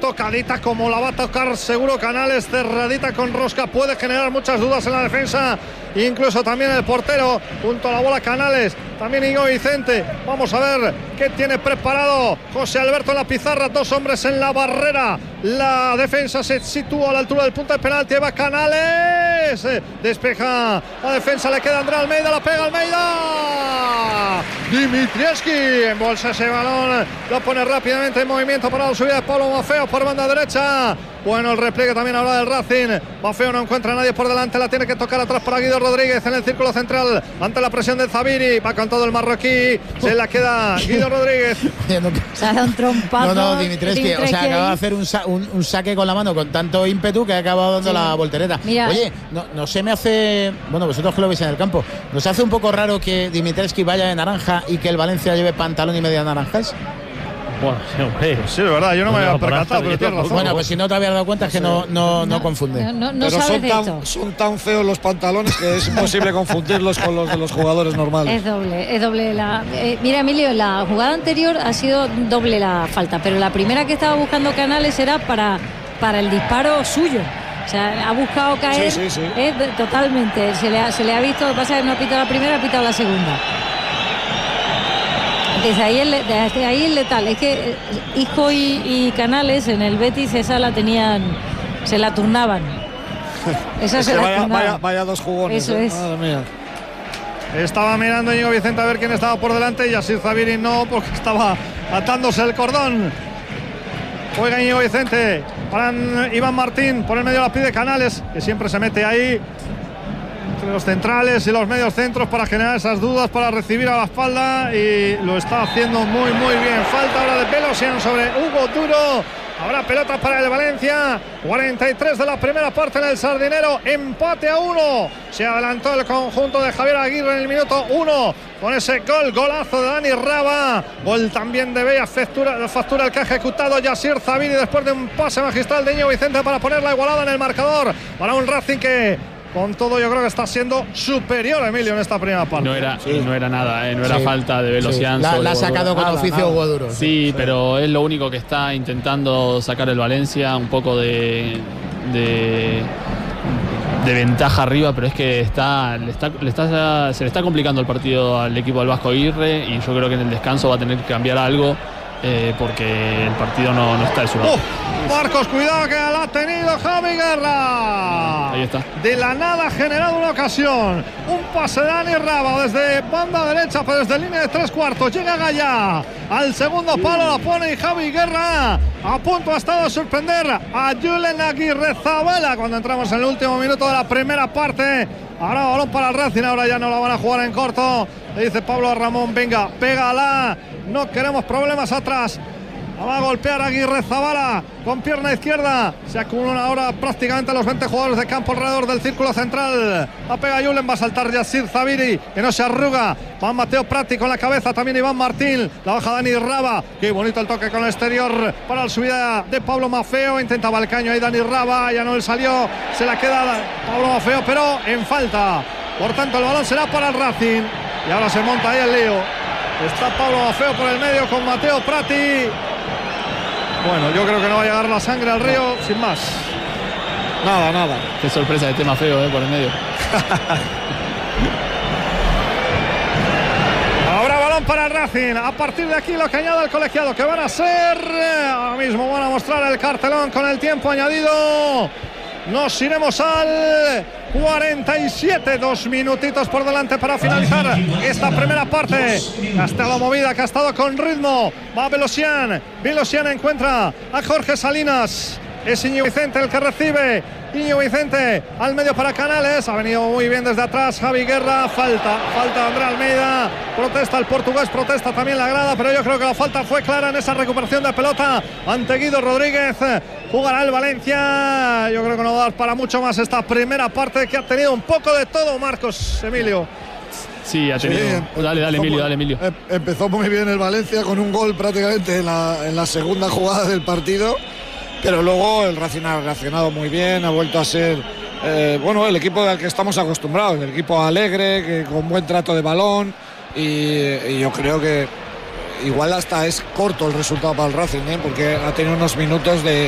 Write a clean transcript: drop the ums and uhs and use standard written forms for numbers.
tocadita como la va a tocar seguro Canales, cerradita con rosca, puede generar muchas dudas en la defensa, incluso también el portero, junto a la bola Canales, también Íñigo Vicente. Vamos a ver qué tiene preparado José Alberto en la pizarra, 2 hombres en la barrera, la defensa se sitúa a la altura del punto de penalti, va Canales, despeja la defensa, le queda André Almeida, la pega Almeida, Dimitrievski embolsa ese balón, lo pone rápidamente en movimiento para la subida de Pablo Maffeo por banda derecha. Bueno, el repliegue también habla del Racing. Maffeo no encuentra a nadie por delante, la tiene que tocar atrás para Guido Rodríguez en el círculo central ante la presión de Zabiri, va con todo el marroquí, se la queda Guido Rodríguez. Se ha dado un trompazo. No, Dimitrievski, o sea, acaba de hacer un saque con la mano con tanto ímpetu que ha acabado dando la voltereta. Mira. Oye, no se me hace, bueno, vosotros que lo veis en el campo, ¿nos hace un poco raro que Dimitrievski vaya de naranja y que el Valencia lleve pantalón y media naranjas? Bueno, sí, hombre. Sí, es verdad, yo no me había percatado, pero tienes razón. Bueno, pues si no te habías dado cuenta es que no confunde. No pero sabes de esto. son tan feos los pantalones que es imposible confundirlos con los de los jugadores normales. Es doble. Mira, Emilio, la jugada anterior ha sido doble la falta, pero la primera que estaba buscando Canales era para el disparo suyo. O sea, ha buscado caer sí. Totalmente. Se le ha visto, lo que pasa es que no ha pitado la primera, ha pitado la segunda. Desde ahí es letal. Es que Isco y Canales en el Betis esa la tenían, se la turnaban. Esa se la turnaban. Vaya 2 jugones. Eso es. Madre mía. Estaba mirando Íñigo Vicente a ver quién estaba por delante y Yacir Zabiri no, porque estaba atándose el cordón. Juega Íñigo Vicente para Iván Martín, por el medio la pide Canales, que siempre se mete ahí entre los centrales y los medios centros para generar esas dudas, para recibir a la espalda, y lo está haciendo muy bien. Falta ahora de Pelosian sobre Hugo Duro. Habrá pelota para el Valencia. 43 de la primera parte en el Sardinero. Empate a 1. Se adelantó el conjunto de Javier Aguirre en el minuto 1 con ese golazo de Dani Raba. Gol también de Bella, factura el que ha ejecutado Yacir Zabiri después de un pase magistral de Íñigo Vicente para poner la igualada en el marcador para un Racing que, con todo, yo creo que está siendo superior, Emilio, en esta primera parte. No era nada, no era falta de Velocian. Sí. La ha sacado con oficio Hugo Duro. Sí, pero es lo único que está intentando sacar el Valencia, un poco de ventaja arriba, pero es que se le está complicando el partido al equipo del Vasco Aguirre, y yo creo que en el descanso va a tener que cambiar algo. Porque el partido no está de su lado. Marcos, cuidado que la ha tenido Javi Guerra. Ahí está. De la nada ha generado una ocasión. Un pase de Dani Raba desde banda derecha, pero desde línea de 3/4. Llega Gallá al segundo palo, la pone, y Javi Guerra a punto ha estado de sorprender a Julen Aguirrezabala cuando entramos en el último minuto de la primera parte. Ahora balón para el Racing, ahora ya no la van a jugar en corto. Le dice Pablo a Ramón, venga, pégala, no queremos problemas atrás. Va a golpear a Aguirrezabala con pierna izquierda. Se acumulan ahora prácticamente los 20 jugadores de campo alrededor del círculo central. La pega Julen, va a saltar Yacir Zabiri, que no se arruga. Va Mateo Prati con la cabeza, también Iván Martín. La baja Dani Raba. Qué bonito el toque con el exterior para la subida de Pablo Maffeo. Intentaba el caño ahí Dani Raba, ya no le salió. Se la queda Pablo Maffeo, pero en falta. Por tanto, el balón será para el Racing. Y ahora se monta ahí el lío. Está Pablo Maffeo por el medio con Mateo Prati. Bueno, yo creo que no va a llegar la sangre al río, sin más. Nada. Qué sorpresa de tema feo, por el medio. Habrá balón para el Racing. A partir de aquí lo que añade el colegiado, que van a ser, ahora mismo van a mostrar el cartelón con el tiempo añadido. Nos iremos al 47, 2 minutitos por delante para finalizar esta primera parte. Ha estado movida, que ha estado con ritmo. Va Velocian encuentra a Jorge Salinas. Es Íñigo Vicente el que recibe. Íñigo Vicente al medio para Canales. Ha venido muy bien desde atrás Javi Guerra. Falta de André Almeida. Protesta el portugués, protesta también la grada, pero yo creo que la falta fue clara en esa recuperación de pelota ante Guido Rodríguez. Jugará el Valencia. Yo creo que no va a dar para mucho más esta primera parte, que ha tenido un poco de todo, Marcos, Emilio. Sí, ha tenido. Sí, dale, Emilio. Empezó muy bien el Valencia con un gol prácticamente en la segunda jugada del partido. Pero luego el Racing ha reaccionado muy bien, ha vuelto a ser el equipo al que estamos acostumbrados, el equipo alegre, que con buen trato de balón, y yo creo que igual hasta es corto el resultado para el Racing, porque ha tenido unos minutos de